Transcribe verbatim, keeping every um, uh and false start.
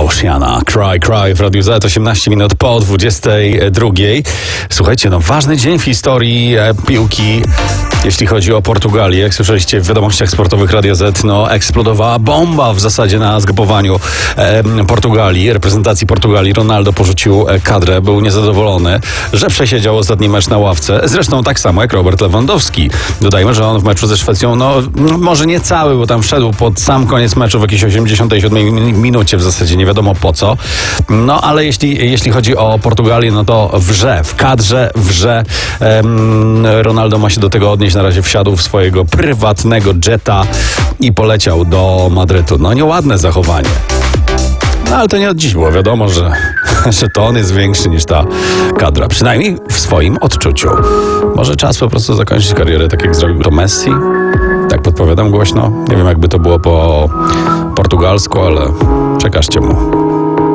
Oceana, Cry Cry w Radiu Z, osiemnaście minut po dwudziestej drugiej. Słuchajcie, no ważny dzień w historii e, piłki, jeśli chodzi o Portugalię. Jak słyszeliście w wiadomościach sportowych Radia Z, no eksplodowała bomba w zasadzie na zgrupowaniu e, Portugalii, reprezentacji Portugalii. Ronaldo porzucił e, kadrę, był niezadowolony, że przesiedział ostatni mecz na ławce. Zresztą tak samo jak Robert Lewandowski. Dodajmy, że on w meczu ze Szwecją, no może nie cały, bo tam wszedł pod sam koniec meczu w jakiejś osiemdziesiątej siódmej minucie w zasadzie, nie wiadomo po co. No ale jeśli, jeśli chodzi o Portugalię, no to wrze, w kadrze wrze. Um, Ronaldo ma się do tego odnieść. Na razie wsiadł w swojego prywatnego jeta i poleciał do Madrytu. No nieładne zachowanie. No ale to nie od dziś było wiadomo, że, że to on jest większy niż ta kadra. Przynajmniej w swoim odczuciu. Może czas po prostu zakończyć karierę tak jak zrobił to Messi? Tak podpowiadam głośno. Nie wiem jakby to było po portugalsku, ale przekażcie mu.